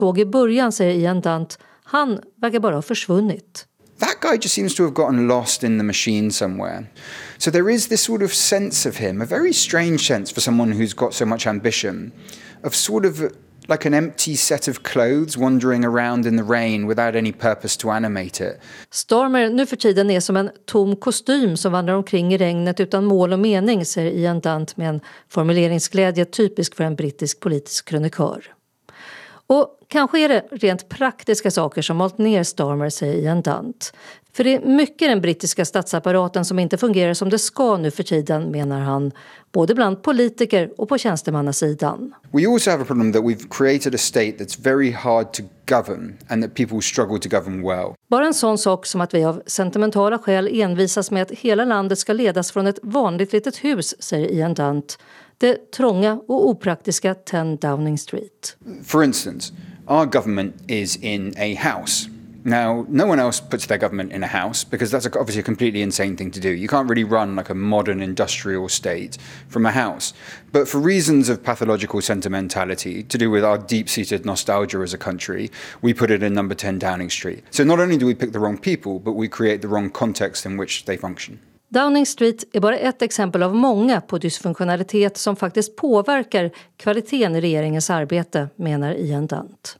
Såg i början, säger Ian Dunt, han verkar bara ha försvunnit. That guy just seems to have gotten lost in the machine somewhere. So there is this sort of sense of him, a very strange sense for someone who's got so much ambition, of sort of like an empty set of clothes wandering around in the rain without any purpose to animate it. Stormer nu för tiden är som en tom kostym som vandrar omkring i regnet utan mål och mening, säger Ian Dunt med en formuleringsglädje typisk för en brittisk politisk krönikör. Och kanske är det rent praktiska saker som malt ner Stormer, säger Ian Dunt. För det är mycket den brittiska statsapparaten som inte fungerar som det ska nu för tiden, menar han, både bland politiker och på tjänstemannasidan. We also have a problem that we've created a state that's very hard to govern and that people struggle to govern well. Bara en sån sak som att vi av sentimentala skäl envisas med att hela landet ska ledas från ett vanligt litet hus, säger Ian Dunt. Det trånga och opraktiska 10 Downing Street. For instance, our government is in a house. Now, no one else puts their government in a house because that's obviously a completely insane thing to do. You can't really run like a modern industrial state from a house. But for reasons of pathological sentimentality, to do with our deep-seated nostalgia as a country, we put it in number 10 Downing Street. So not only do we pick the wrong people, but we create the wrong context in which they function. Downing Street är bara ett exempel av många på dysfunktionalitet som faktiskt påverkar kvaliteten i regeringens arbete, menar Ian Dunt.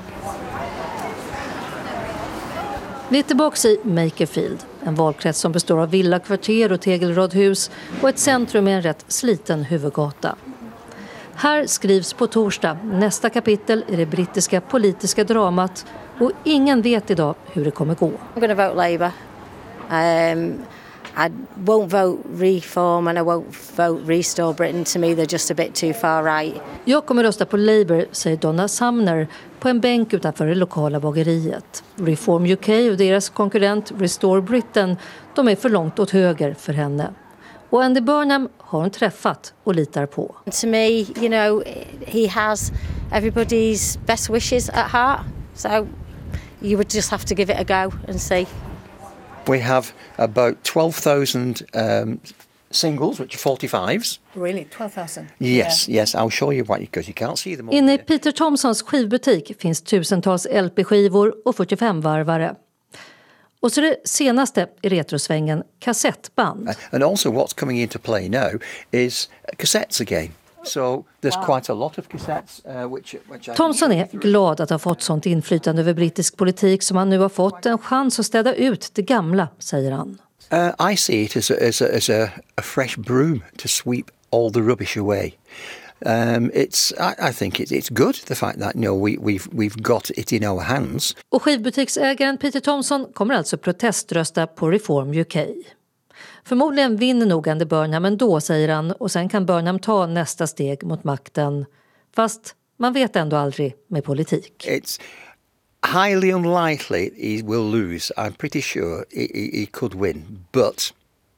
Vi är tillbaka i Makerfield, en valkrets som består av villakvarter och tegelradhus och ett centrum med en rätt sliten huvudgata. Här skrivs på torsdag nästa kapitel i det brittiska politiska dramat och ingen vet idag hur det kommer gå. I'm going to vote Labour. I won't vote Reform and I won't vote Restore Britain. To me they're just a bit too far right. Jag kommer rösta på Labour, säger Donna Sumner på en bänk utanför det lokala bageriet. Reform UK och deras konkurrent Restore Britain, de är för långt åt höger för henne. Och Andy Burnham har hon träffat och litar på. To me, you know, he has everybody's best wishes at heart. So you would just have to give it a go and see. We have about 12,000 singles, which are 45s. Really? 12,000? Yes, yeah. Yes. I'll show you what, because you can't see them all. Inne i Peter Thomsons skivbutik finns tusentals LP-skivor och 45-varvare. Och så det senaste i retrosvängen, kassettband. And also what's coming into play now is cassettes again. So there's quite a lot of cassettes which Thomson är glad att ha fått sånt inflytande över brittisk politik som han nu har fått en chans att städa ut det gamla, säger han. I see it as a fresh broom to sweep all the rubbish away. I think it's good, the fact that we've got it in our hands. Och skivbutiksägaren Peter Thomson kommer alltså proteströsta på Reform UK. Förmodligen vinner nog Andy Burnham ändå, säger han, och sen kan Burnham ta nästa steg mot makten. Fast man vet ändå aldrig med politik. It's highly unlikely he will lose. I'm pretty sure he could win. But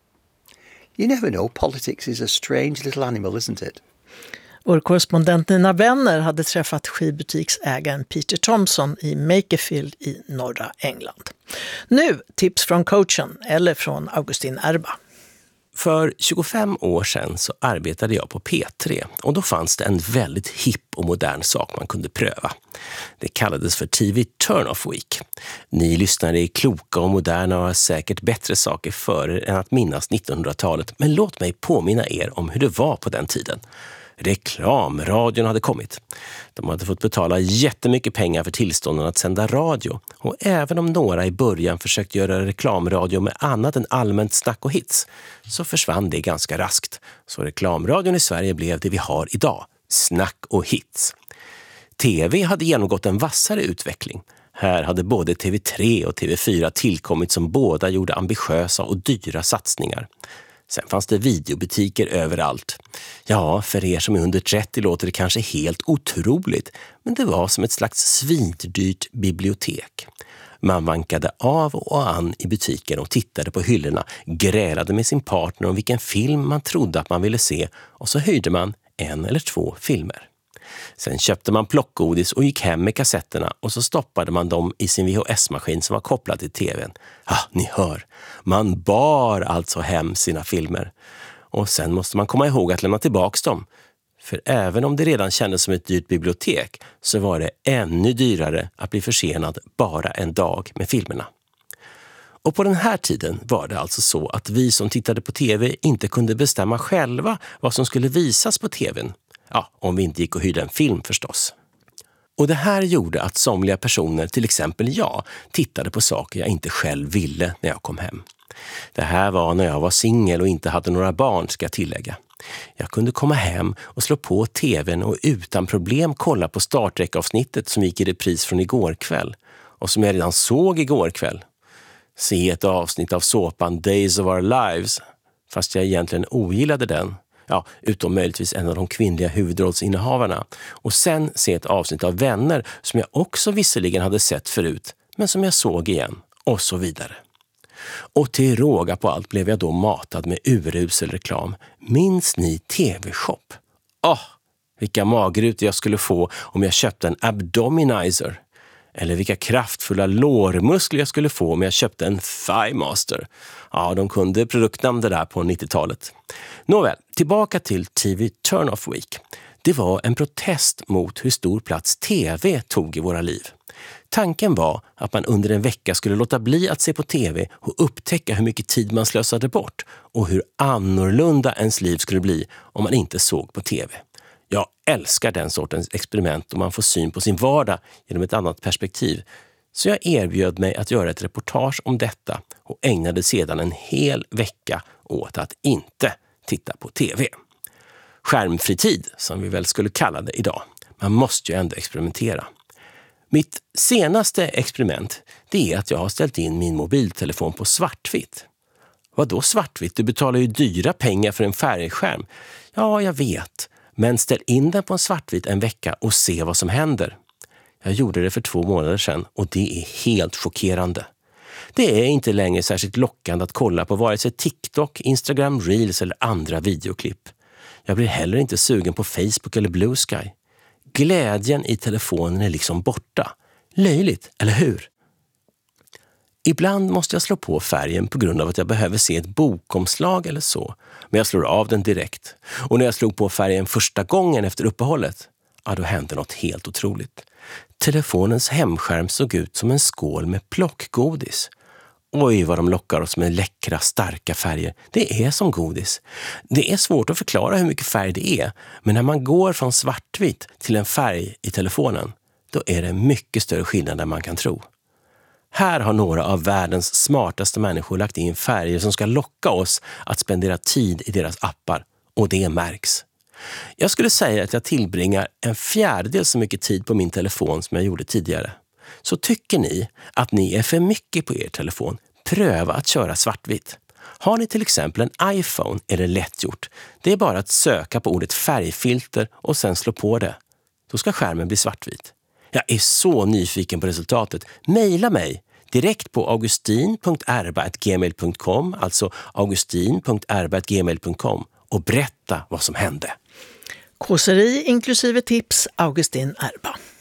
you never know. Politics is a strange little animal, isn't it? Vår korrespondent Nina Wenner hade träffat skivbutiksägaren Peter Thomson i Makerfield i norra England. Nu tips från coachen eller från Augustin Erba. För 25 år sedan så arbetade jag på P3 och då fanns det en väldigt hipp och modern sak man kunde pröva. Det kallades för TV Turn-Off Week. Ni lyssnare är kloka och moderna och har säkert bättre saker för er än att minnas 1900-talet, men låt mig påminna er om hur det var på den tiden. Reklamradion hade kommit. De hade fått betala jättemycket pengar för tillstånden att sända radio. Och även om några i början försökt göra reklamradio med annat än allmänt snack och hits, så försvann det ganska raskt. Så reklamradion i Sverige blev det vi har idag. Snack och hits. TV hade genomgått en vassare utveckling. Här hade både TV3 och TV4 tillkommit som båda gjorde ambitiösa och dyra satsningar. Sen fanns det videobutiker överallt. Ja, för er som är under 30 låter det kanske helt otroligt, men det var som ett slags svindyrt bibliotek. Man vankade av och an i butiken och tittade på hyllorna, grälade med sin partner om vilken film man trodde att man ville se och så hyrde man 1 eller 2 filmer. Sen köpte man plockgodis och gick hem med kassetterna och så stoppade man dem i sin VHS-maskin som var kopplad till tvn. Ni hör, man bar alltså hem sina filmer. Och sen måste man komma ihåg att lämna tillbaka dem. För även om det redan kändes som ett dyrt bibliotek så var det ännu dyrare att bli försenad bara en dag med filmerna. Och på den här tiden var det alltså så att vi som tittade på tv inte kunde bestämma själva vad som skulle visas på tvn. Ja, om vi inte gick och hyrde en film förstås. Och det här gjorde att somliga personer, till exempel jag, tittade på saker jag inte själv ville när jag kom hem. Det här var när jag var singel och inte hade några barn, ska jag tillägga. Jag kunde komma hem och slå på tvn och utan problem kolla på Star Trek-avsnittet som gick i repris från igår kväll och som jag redan såg igår kväll. Se ett avsnitt av såpan Days of Our Lives, fast jag egentligen ogillade den. Ja, utom möjligtvis en av de kvinnliga huvudrollsinnehavarna. Och sen se ett avsnitt av Vänner som jag också visserligen hade sett förut, men som jag såg igen. Och så vidare. Och till råga på allt blev jag då matad med urusel reklam. Minns ni TV-shop? Vilka magrutor jag skulle få om jag köpte en abdominizer. Eller vilka kraftfulla lårmuskler jag skulle få om jag köpte en Thighmaster. Ja, de kunde produktnamn det där på 90-talet. Nåväl, tillbaka till TV Turn-Off Week. Det var en protest mot hur stor plats TV tog i våra liv. Tanken var att man under en vecka skulle låta bli att se på tv och upptäcka hur mycket tid man slösade bort och hur annorlunda ens liv skulle bli om man inte såg på tv. Jag älskar den sortens experiment då man får syn på sin vardag genom ett annat perspektiv. Så jag erbjöd mig att göra ett reportage om detta och ägnade sedan en hel vecka åt att inte titta på tv. Skärmfri tid, som vi väl skulle kalla det idag. Man måste ju ändå experimentera. Mitt senaste experiment, det är att jag har ställt in min mobiltelefon på svartvitt. Vad då svartvitt? Du betalar ju dyra pengar för en färgskärm. Ja, jag vet. Men ställ in den på en svartvit en vecka och se vad som händer. Jag gjorde det för 2 månader sedan och det är helt chockerande. Det är inte längre särskilt lockande att kolla på vare sig TikTok, Instagram Reels eller andra videoklipp. Jag blir heller inte sugen på Facebook eller Blue Sky. Glädjen i telefonen är liksom borta. Löjligt, eller hur? Ibland måste jag slå på färgen på grund av att jag behöver se ett bokomslag eller så. Men jag slår av den direkt. Och när jag slog på färgen första gången efter uppehållet, då hände något helt otroligt. Telefonens hemskärm såg ut som en skål med plockgodis. Oj, vad de lockar oss med läckra, starka färger. Det är som godis. Det är svårt att förklara hur mycket färg det är. Men när man går från svartvitt till en färg i telefonen, då är det mycket större skillnad än man kan tro. Här har några av världens smartaste människor lagt in färger som ska locka oss att spendera tid i deras appar. Och det märks. Jag skulle säga att jag tillbringar 1/4 så mycket tid på min telefon som jag gjorde tidigare. Så tycker ni att ni är för mycket på er telefon, pröva att köra svartvitt. Har ni till exempel en iPhone är det lätt gjort. Det är bara att söka på ordet färgfilter och sen slå på det. Då ska skärmen bli svartvit. Jag är så nyfiken på resultatet. Maila mig direkt på augustin.erba@gmail.com, alltså augustin.erba@gmail.com och berätta vad som hände. Kåseri inklusive tips, Augustin Erba.